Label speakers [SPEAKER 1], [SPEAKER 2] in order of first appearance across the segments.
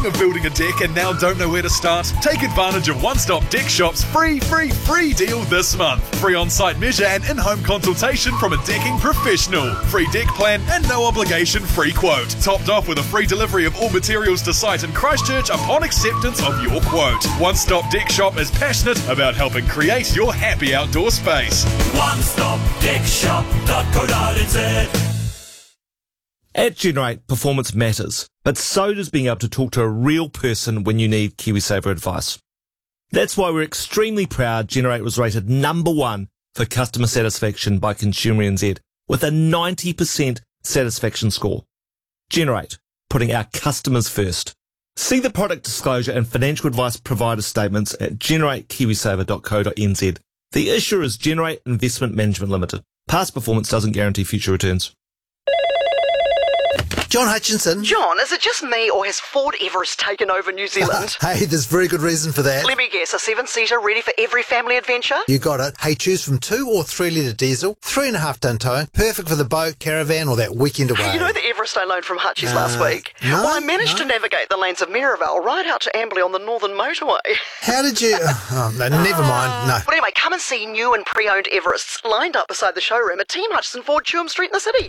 [SPEAKER 1] Dream of building a deck and now don't know where to start? Take advantage of One Stop Deck Shop's free deal this month. Free on-site measure and in-home consultation from a decking professional. Free deck plan and no obligation free quote. Topped off with a free delivery of all materials to site in Christchurch upon acceptance of your quote. One Stop Deck Shop is passionate about helping create your happy outdoor space. OneStopDeckShop.co.nz.
[SPEAKER 2] At Generate, performance matters, but so does being able to talk to a real person when you need KiwiSaver advice. That's why we're extremely proud Generate was rated number 1 for customer satisfaction by Consumer NZ with a 90% satisfaction score. Generate, putting our customers first. See the product disclosure and financial advice provider statements at generatekiwisaver.co.nz. The issuer is Generate Investment Management Limited. Past performance doesn't guarantee future returns.
[SPEAKER 3] John Hutchinson.
[SPEAKER 4] John, is it just me or has Ford Everest taken over New Zealand?
[SPEAKER 3] Hey, there's very good reason for that.
[SPEAKER 4] Let me guess, a 7-seater ready for every family adventure?
[SPEAKER 3] You got it. Hey, choose from 2 or 3 litre diesel, 3.5 tonne towing, perfect for the boat, caravan or that weekend away.
[SPEAKER 4] You know the Everest I loaned from Hutchies last week?
[SPEAKER 3] No,
[SPEAKER 4] well, I managed to navigate the lanes of Merivale right out to Amberley on the Northern Motorway.
[SPEAKER 3] How did you... Oh, no, never mind. No.
[SPEAKER 4] But anyway, come and see new and pre-owned Everests lined up beside the showroom at Team Hutchison Ford, Chewham Street in the city.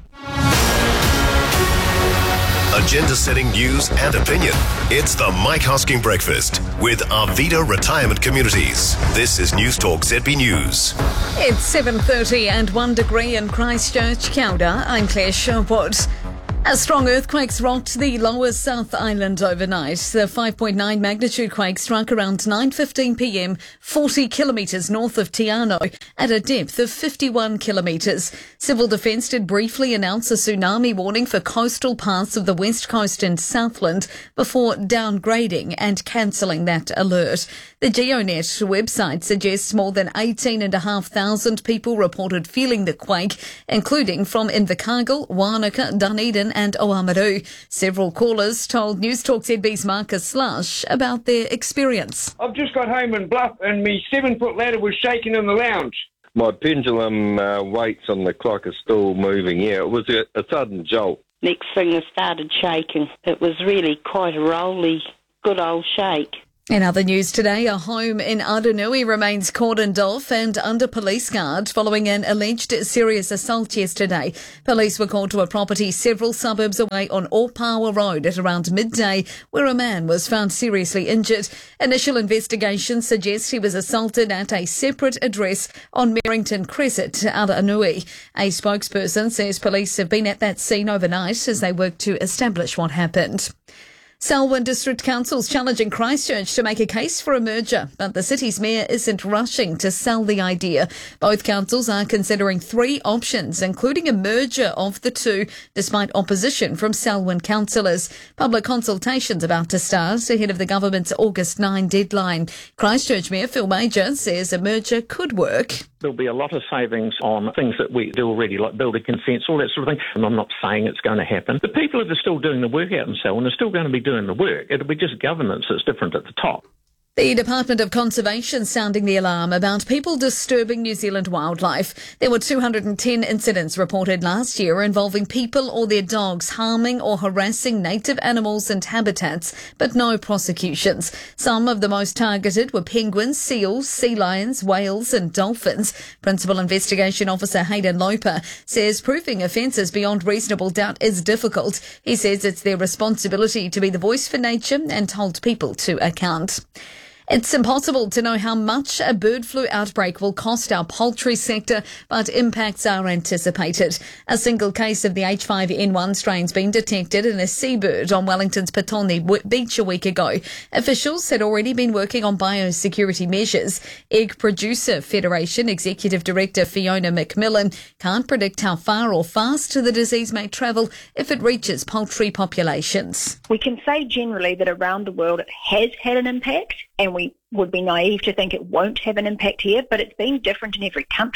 [SPEAKER 5] Agenda-setting news and opinion. It's the Mike Hosking Breakfast with Arvida Retirement Communities. This is News Talk ZB News.
[SPEAKER 6] It's 7:30 and 1 degree in Christchurch. Kia ora, I'm Claire Sherwood. As strong earthquakes rocked the lower South Island overnight. The 5.9 magnitude quake struck around 9:15 p.m, 40 kilometres north of Te Anau at a depth of 51 kilometres. Civil Defence did briefly announce a tsunami warning for coastal parts of the West Coast and Southland before downgrading and cancelling that alert. The GeoNet website suggests more than 18,500 people reported feeling the quake, including from Invercargill, Wānaka, Dunedin and Oamaru. Several callers told News Talk ZB's Marcus Slush about their experience.
[SPEAKER 7] I've just got home in Bluff and my 7-foot ladder was shaking in the lounge.
[SPEAKER 8] My pendulum weights on the clock are still moving. Yeah, it was a sudden jolt.
[SPEAKER 9] Next thing I started shaking. It was really quite a rolly, good old shake.
[SPEAKER 6] In other news today, a home in Aranui remains cordoned off and under police guard following an alleged serious assault yesterday. Police were called to a property several suburbs away on Opawa Road at around midday, where a man was found seriously injured. Initial investigations suggest he was assaulted at a separate address on Merrington Crescent, Aranui. A spokesperson says police have been at that scene overnight as they work to establish what happened. Selwyn District Council's challenging Christchurch to make a case for a merger, but the city's mayor isn't rushing to sell the idea. Both councils are considering 3 options, including a merger of the two, despite opposition from Selwyn councillors. Public consultations about to start ahead of the government's August 9 deadline. Christchurch Mayor Phil Major says a merger could work.
[SPEAKER 10] There'll be a lot of savings on things that we do already, like building consents, all that sort of thing. And I'm not saying it's going to happen. The people that are still doing the work out in Selwyn are still going to be doing the work. It'll be just governance that's different at the top.
[SPEAKER 6] The Department of Conservation sounding the alarm about people disturbing New Zealand wildlife. There were 210 incidents reported last year involving people or their dogs harming or harassing native animals and habitats, but no prosecutions. Some of the most targeted were penguins, seals, sea lions, whales and dolphins. Principal Investigation Officer Hayden Loper says proving offences beyond reasonable doubt is difficult. He says it's their responsibility to be the voice for nature and hold people to account. It's impossible to know how much a bird flu outbreak will cost our poultry sector, but impacts are anticipated. A single case of the H5N1 strain's been detected in a seabird on Wellington's Petone beach a week ago. Officials had already been working on biosecurity measures. Egg Producer Federation Executive Director Fiona McMillan can't predict how far or fast the disease may travel if it reaches poultry populations.
[SPEAKER 11] We can say generally that around the world it has had an impact, and we would be naive to think it won't have an impact here, but it's been different in every country.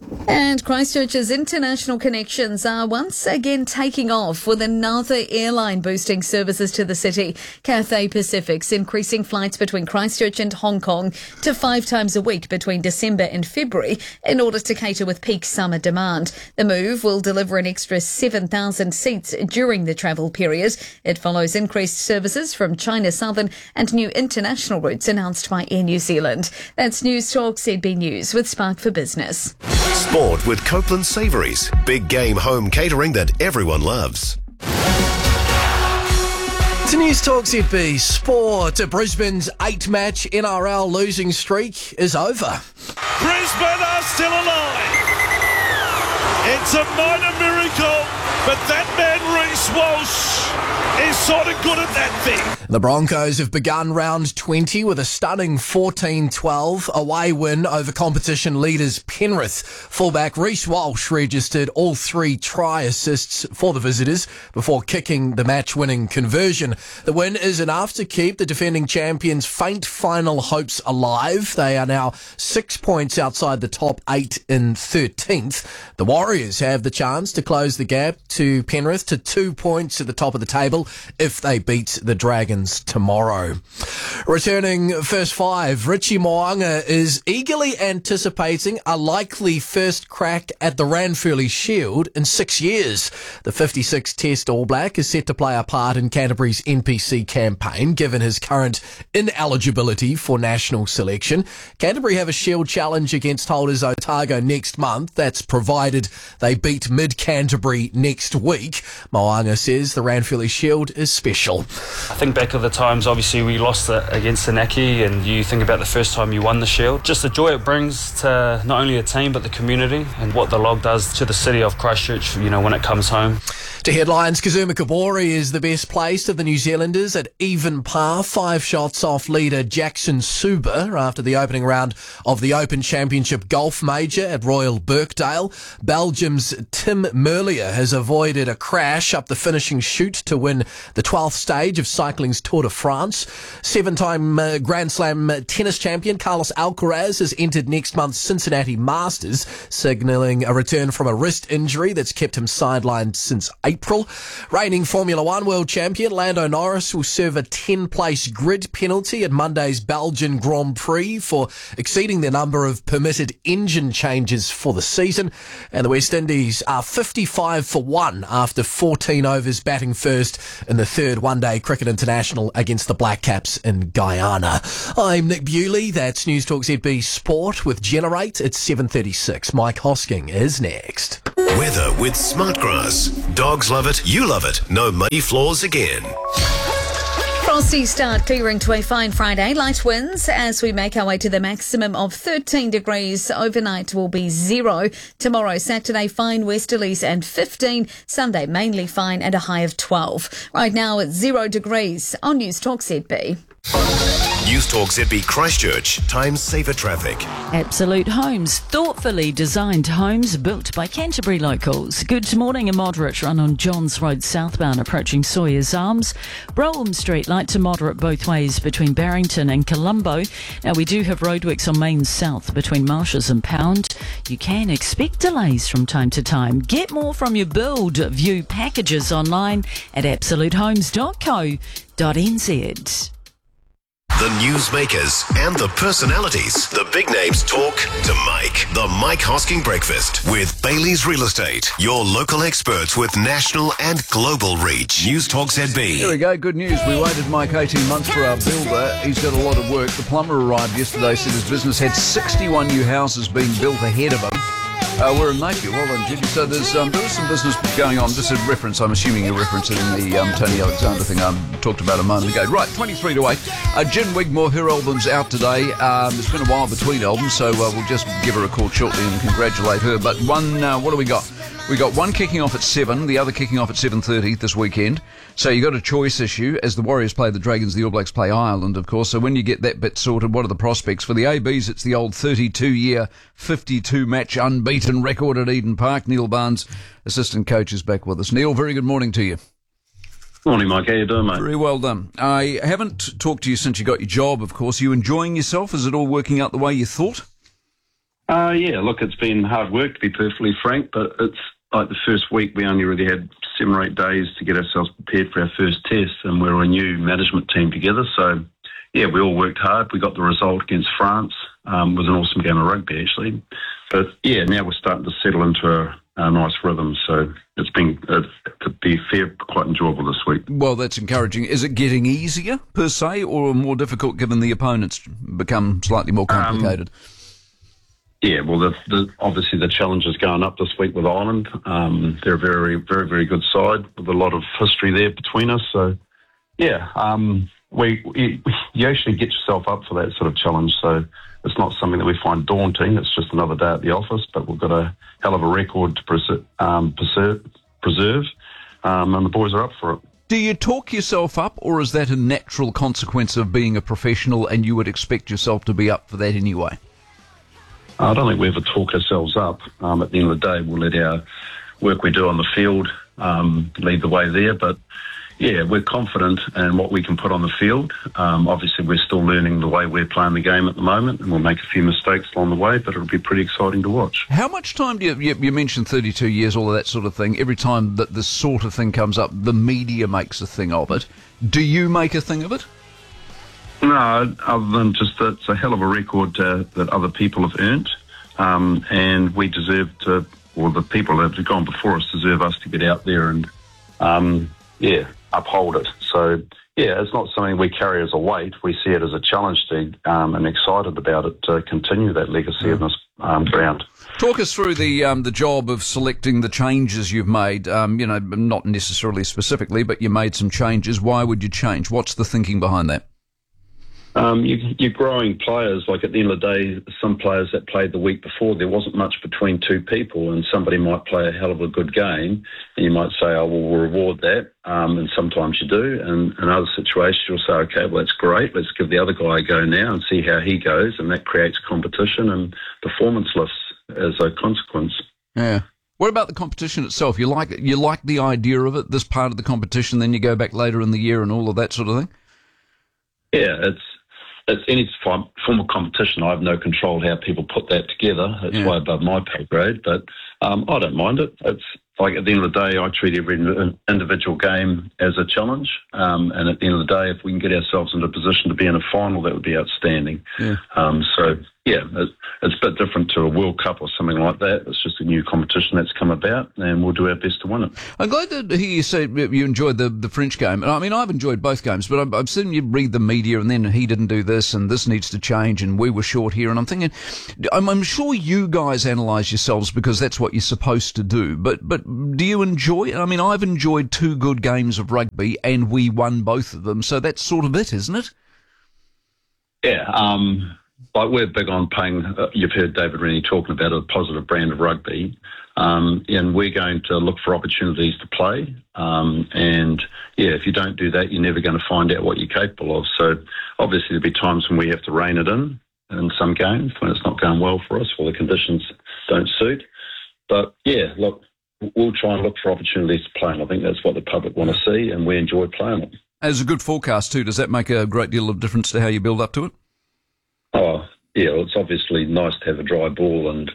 [SPEAKER 6] And Christchurch's international connections are once again taking off, with another airline boosting services to the city. Cathay Pacific's increasing flights between Christchurch and Hong Kong to 5 times a week between December and February in order to cater with peak summer demand. The move will deliver an extra 7,000 seats during the travel period. It follows increased services from China Southern and new international routes announced by Air New Zealand. That's News Talk ZB News with Spark for Business.
[SPEAKER 5] Sport with Copeland Savouries. Big game home catering that everyone loves.
[SPEAKER 12] To News Talk ZB Sport. Brisbane's 8-match NRL losing streak is over.
[SPEAKER 13] Brisbane are still alive. It's a minor miracle, but that man Reece Walsh is sort of good at that thing.
[SPEAKER 12] The Broncos have begun round 20 with a stunning 14-12 away win over competition leaders Penrith. Fullback Reece Walsh registered all 3 try assists for the visitors before kicking the match-winning conversion. The win is enough to keep the defending champions' faint final hopes alive. They are now 6 points outside the top 8 in 13th. The Warriors have the chance to close the gap to Penrith to 2 points at the top of the table if they beat the Dragons tomorrow. Returning first 5, Richie Mo'unga is eagerly anticipating a likely first crack at the Ranfurly Shield in 6 years. The 56 Test All Black is set to play a part in Canterbury's NPC campaign, given his current ineligibility for national selection. Canterbury have a Shield challenge against holders Otago next month. That's provided they beat Mid-Canterbury next week. Mo'unga says the Ranfurly Shield is special.
[SPEAKER 14] I think back of the times, obviously, we lost it against Senaki, and you think about the first time you won the Shield. Just the joy it brings to not only a team, but the community, and what the log does to the city of Christchurch, when it comes home.
[SPEAKER 12] To headlines, Kazuma Kabori is the best placed of the New Zealanders at even par, 5 shots off leader Jackson Suber after the opening round of the Open Championship Golf Major at Royal Birkdale. Belgium's Tim Merlier has avoided a crash up the finishing chute to win the 12th stage of cycling's Tour de France. 7-time Grand Slam tennis champion Carlos Alcaraz has entered next month's Cincinnati Masters, signalling a return from a wrist injury that's kept him sidelined since April. Reigning Formula One world champion Lando Norris will serve a 10-place grid penalty at Monday's Belgian Grand Prix for exceeding the number of permitted engine changes for the season. And the West Indies are 55 for 1 after 14 overs, batting first in the 3rd one-day cricket international against the Black Caps in Guyana. I'm Nick Bewley. That's News Talk ZB Sport with Generate. It's 7:36. Mike Hosking is next.
[SPEAKER 5] Weather with Smartgrass. Dogs love it, you love it. No muddy floors again.
[SPEAKER 6] Frosty start, clearing to a fine Friday. Light winds as we make our way to the maximum of 13 degrees. Overnight will be 0. Tomorrow, Saturday, fine westerlies and 15. Sunday, mainly fine and a high of 12. Right now, it's 0 degrees on News Talk ZB.
[SPEAKER 5] News Talk ZB Christchurch. Time saver traffic.
[SPEAKER 15] Absolute Homes. Thoughtfully designed homes built by Canterbury locals. Good morning. A moderate run on Johns Road southbound approaching Sawyer's Arms. Brougham Street, light to moderate both ways between Barrington and Colombo. Now, we do have roadworks on Main South between Marshes and Pound. You can expect delays from time to time. Get more from your Build View packages online at absolutehomes.co.nz.
[SPEAKER 5] The newsmakers and the personalities. The big names talk to Mike. The Mike Hosking Breakfast with Bailey's Real Estate. Your local experts with national and global reach. News Talk ZB.
[SPEAKER 16] Here we go. Good news. We waited, Mike, 18 months for our builder. He's got a lot of work. The plumber arrived yesterday, said his business had 61 new houses being built ahead of him. We're in Napier. Well done, Judy. So there was some business going on. Just a reference, I'm assuming you're referencing the Tony Alexander thing I talked about a moment ago. Right, 23 to 8. Jen Wigmore, her album's out today. It's been a while between albums, so we'll just give her a call shortly and congratulate her. But one, what do we got? We got one kicking off at 7, the other kicking off at 7:30 this weekend. So you got a choice issue. As the Warriors play the Dragons, the All Blacks play Ireland, of course. So when you get that bit sorted, what are the prospects? For the ABs, it's the old 32-year, 52-match unbeaten record at Eden Park. Neil Barnes, assistant coach, is back with us. Neil, very good morning to you.
[SPEAKER 17] Morning, Mike. How you doing, mate?
[SPEAKER 16] Very well done. I haven't talked to you since you got your job, of course. Are you enjoying yourself? Is it all working out the way you thought?
[SPEAKER 17] Yeah, look, it's been hard work, to be perfectly frank, but it's like the first week we only really had 7 or 8 days to get ourselves prepared for our first test, and we're a new management team together. So, yeah, we all worked hard. We got the result against France. It was an awesome game of rugby, actually. But, yeah, now we're starting to settle into a nice rhythm. So it's been, to be fair, quite enjoyable this week.
[SPEAKER 16] Well, that's encouraging. Is it getting easier, per se, or more difficult given the opponents become slightly more complicated?
[SPEAKER 17] Yeah, well, obviously the challenge is going up this week with Ireland. They're a very, very, very good side with a lot of history there between us. So, yeah, you actually get yourself up for that sort of challenge. So it's not something that we find daunting. It's just another day at the office, but we've got a hell of a record to preserve, and the boys are up for it.
[SPEAKER 16] Do you talk yourself up, or is that a natural consequence of being a professional and you would expect yourself to be up for that anyway?
[SPEAKER 17] I don't think we ever talk ourselves up. At the end of the day, we'll let our work we do on the field lead the way there. But, yeah, we're confident in what we can put on the field. Obviously, we're still learning the way we're playing the game at the moment, and we'll make a few mistakes along the way, but it'll be pretty exciting to watch.
[SPEAKER 16] How much time do you mentioned 32 years, all of that sort of thing. Every time that this sort of thing comes up, the media makes a thing of it. Do you make a thing of it?
[SPEAKER 17] No, other than just that it's a hell of a record that other people have earned, and we deserve to, or the people that have gone before us deserve us to get out there and, uphold it. So, yeah, it's not something we carry as a weight. We see it as a challenge to, and excited about it to continue that legacy in this ground.
[SPEAKER 16] Talk us through the job of selecting the changes you've made. Not necessarily specifically, but you made some changes. Why would you change? What's the thinking behind that?
[SPEAKER 17] You're growing players. Like at the end of the day, some players that played the week before, there wasn't much between two people, and somebody might play a hell of a good game, and you might say, oh, well, we'll reward that, and sometimes you do. And in other situations, you'll say, okay, well, that's great. Let's give the other guy a go now and see how he goes, and that creates competition and performance lifts as a consequence.
[SPEAKER 16] Yeah. What about the competition itself? You like the idea of it, this part of the competition, then you go back later in the year and all of that sort of thing?
[SPEAKER 17] Yeah, it's any form of competition. I have no control how people put that together. It's way above my pay grade, but I don't mind it. It's like at the end of the day, I treat every individual game as a challenge, and at the end of the day, if we can get ourselves into a position to be in a final, that would be outstanding. Yeah. It's a bit different to a World Cup or something like that. It's just a new competition that's come about, and we'll do our best to win it.
[SPEAKER 16] I'm glad to hear you say you enjoyed the French game. I mean, I've enjoyed both games, but I've seen you read the media, and then he didn't do this, and this needs to change, and we were short here, and I'm thinking, I'm sure you guys analyse yourselves because that's what you're supposed to do, but do you enjoy it? I mean, I've enjoyed 2 good games of rugby, and we won both of them, so that's sort of it, isn't it?
[SPEAKER 17] Yeah, like we're big on paying, you've heard David Rennie talking about a positive brand of rugby, and we're going to look for opportunities to play, if you don't do that, you're never going to find out what you're capable of. So obviously there'll be times when we have to rein it in some games when it's not going well for us or the conditions don't suit. But yeah, look, we'll try and look for opportunities to play, and I think that's what the public want to see, and we enjoy playing it. As
[SPEAKER 16] a good forecast too, does that make a great deal of difference to how you build up to it?
[SPEAKER 17] Oh, yeah, well, it's obviously nice to have a dry ball and,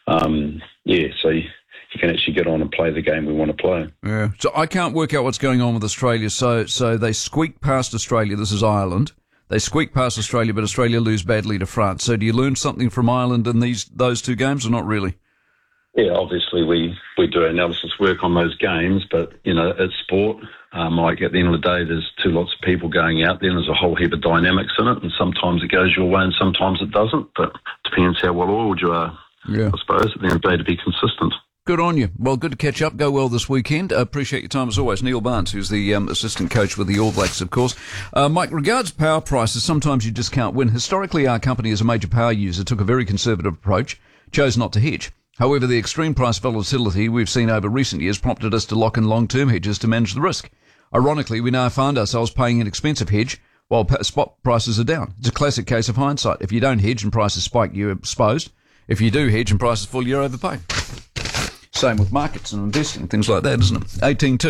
[SPEAKER 17] so you can actually get on and play the game we want to play.
[SPEAKER 16] Yeah, so I can't work out what's going on with Australia. So they squeak past Australia. This is Ireland. They squeak past Australia, but Australia lose badly to France. So do you learn something from Ireland in those 2 games or not really?
[SPEAKER 17] Yeah, obviously we do analysis work on those games, but, it's sport. Like at the end of the day, there's lots of people going out there and there's a whole heap of dynamics in it, and sometimes it goes your way and sometimes it doesn't, but it depends how well oiled you are, I suppose, at the end of the day, to be consistent.
[SPEAKER 16] Good on you. Well, good to catch up. Go well this weekend. Appreciate your time as always. Neil Barnes, who's the assistant coach with the All Blacks, of course. Mike, regards power prices, sometimes you just can't win. Historically, our company as a major power user took a very conservative approach, chose not to hedge. However, the extreme price volatility we've seen over recent years prompted us to lock in long-term hedges to manage the risk. Ironically, we now find ourselves paying an expensive hedge while spot prices are down. It's a classic case of hindsight. If you don't hedge and prices spike, you're exposed. If you do hedge and prices fall, you're overpaid. Same with markets and investing, things like that, isn't it? 18.2.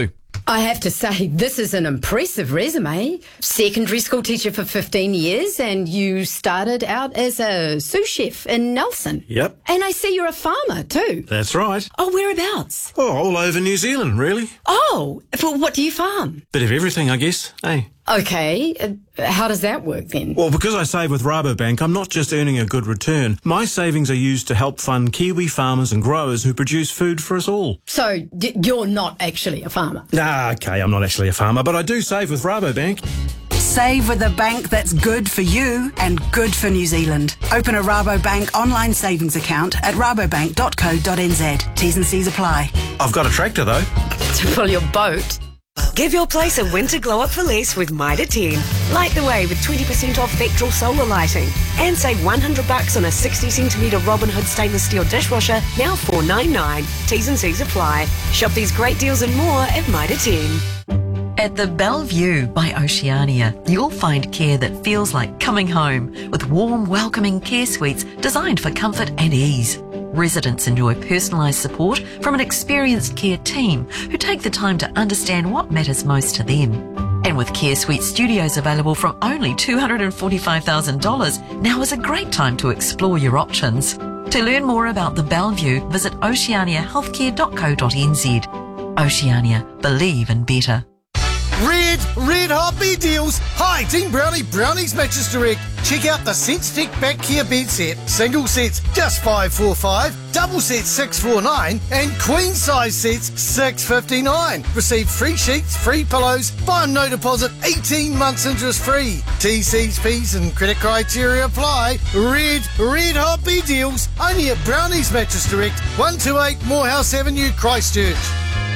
[SPEAKER 18] I have to say, this is an impressive resume. Secondary school teacher for 15 years, and you started out as a sous chef in Nelson.
[SPEAKER 19] Yep.
[SPEAKER 18] And I see you're a farmer too.
[SPEAKER 19] That's right.
[SPEAKER 18] Oh, whereabouts?
[SPEAKER 19] Oh, all over New Zealand, really.
[SPEAKER 18] Oh, well, what do you farm?
[SPEAKER 19] Bit of everything, I guess. Hey.
[SPEAKER 18] Okay, how does that work then?
[SPEAKER 19] Well, because I save with Rabobank, I'm not just earning a good return. My savings are used to help fund Kiwi farmers and growers who produce food for us all.
[SPEAKER 18] So, you're not actually a farmer?
[SPEAKER 19] Okay, I'm not actually a farmer, but I do save with Rabobank.
[SPEAKER 20] Save with a bank that's good for you and good for New Zealand. Open a Rabobank online savings account at rabobank.co.nz. T's and C's apply.
[SPEAKER 19] I've got a tractor, though.
[SPEAKER 18] To pull your boat?
[SPEAKER 21] Give your place a winter glow up for less with Mitre 10. Light the way with 20% off Vectral solar lighting. And save $100 on a 60cm Robin Hood stainless steel dishwasher, now $4.99. T's and C's apply. Shop these great deals and more at Mitre 10.
[SPEAKER 22] At the Bellevue by Oceania, you'll find care that feels like coming home with warm, welcoming care suites designed for comfort and ease. Residents enjoy personalised support from an experienced care team who take the time to understand what matters most to them. And with Care Suite Studios available from only $245,000, now is a great time to explore your options. To learn more about the Bellevue, visit oceaniahealthcare.co.nz. Oceania, believe in better.
[SPEAKER 23] Red hot bed deals. Hi, Team Brownie, Brownies Mattress Direct. Check out the SenseTech Back Care bed set. Single sets just $545, double sets $649, and queen size sets $659. Receive free sheets, free pillows, buy on no deposit, 18 months interest free. TCs, P's and credit criteria apply. Red hot bed deals. Only at Brownies Mattress Direct, 128 Morehouse Avenue, Christchurch.